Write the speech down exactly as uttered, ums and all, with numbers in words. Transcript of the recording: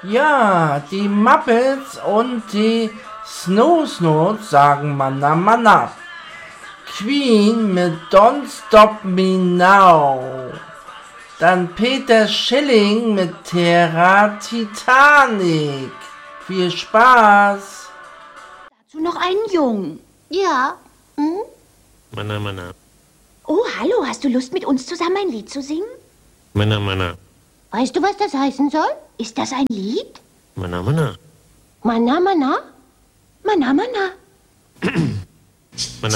Ja, die Muppets und die Snoo-Snows sagen Manna Manna. Queen mit Don't Stop Me Now. Dann Peter Schilling mit Terra Titanic. Viel Spaß. Dazu noch einen Jungen. Ja. Hm? Manna, Manna. Oh, hallo, hast du Lust, mit uns zusammen ein Lied zu singen? Manna, Manna. Weißt du, was das heißen soll? Ist das ein Lied? Manna, Manna. Mana, mana? Manna, Manna.